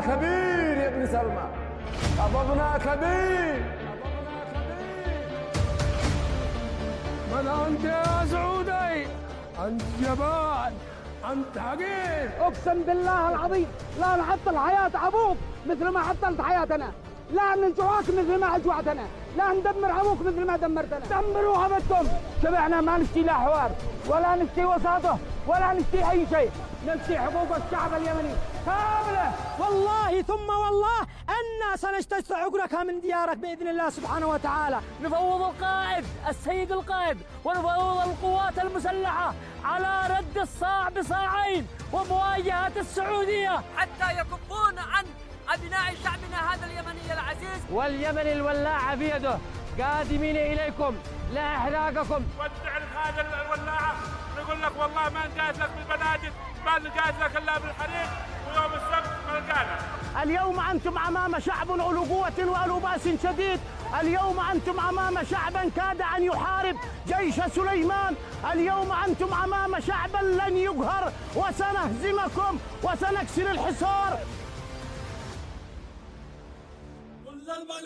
كبير يا ابن سلمى، خطبنا كبير. من أنت يا سعودي؟ أنت جبان، أنت حقير. أقسم بالله العظيم لا نحطل حياة أبوك مثل ما حطلت حياتنا، لا نجوعك مثل ما أجوعتنا، لا ندمر أبوك مثل ما دمرتنا. دمروها بدكم. شبعنا ما نشتي لا حوار ولا نشتي وساطة ولا نشتي أي شيء، نشتي حقوق الشعب اليمني كاملة. والله ثم والله أنا سنستخرجك من ديارك بإذن الله سبحانه وتعالى. نفوض القائد السيد القائد ونفوض القوات المسلحة على رد الصاع بصاعين ومواجهة السعودية حتى يكفون عن أبناء شعبنا هذا اليمني العزيز. واليمن الولاعة بيده، قادمين إليكم لا إحراقكم. ودع هذا الولاعة، نقول لك والله ما نجاز لك بالبنادق، ما نجاز لك إلا بالحريق، ويوم السبت ما نلقانا. اليوم أنتم أمام شعب أولو قوة وأولو بأس شديد، اليوم أنتم أمام شعبا كاد أن يحارب جيش سليمان، اليوم أنتم أمام شعبا لن يقهر، وسنهزمكم وسنكسر الحصار.